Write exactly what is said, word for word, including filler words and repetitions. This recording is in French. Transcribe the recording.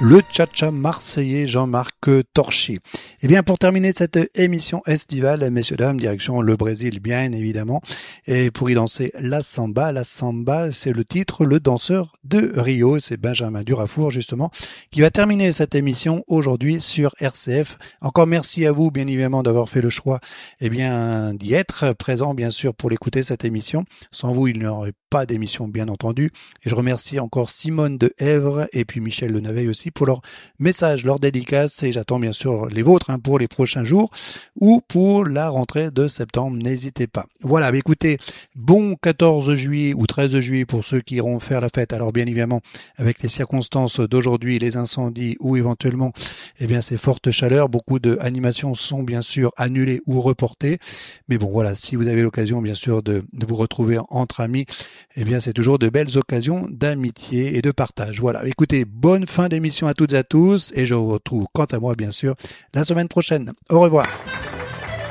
le tcha-tcha marseillais Jean-Marc Torchi. Et bien, pour terminer cette émission estivale, messieurs, dames, direction le Brésil, bien évidemment. Et pour y danser la samba, la samba, c'est le titre, le danseur de Rio. C'est Benjamin Durafour, justement, qui va terminer cette émission aujourd'hui sur R C F. Encore merci à vous, bien évidemment, d'avoir fait le choix, eh bien, d'y être présent, bien sûr, pour l'écouter, cette émission. Sans vous, il n'y aurait pas d'émission, bien entendu. Et je remercie encore Simone de Èvre et puis Michel Le Naveil aussi pour leur message, leur dédicace, et j'attends bien sûr les vôtres hein, pour les prochains jours ou pour la rentrée de septembre, n'hésitez pas. Voilà, bah écoutez, bon quatorze juillet ou treize juillet pour ceux qui iront faire la fête. Alors bien évidemment, avec les circonstances d'aujourd'hui, les incendies ou éventuellement eh bien ces fortes chaleurs, beaucoup d'animations sont bien sûr annulées ou reportées. Mais bon voilà, si vous avez l'occasion bien sûr de, de vous retrouver entre amis, eh bien c'est toujours de belles occasions d'amitié et de partage. Voilà, écoutez, bonne fin d'émission à toutes et à tous et je vous retrouve quant à moi bien sûr la semaine prochaine. Au revoir.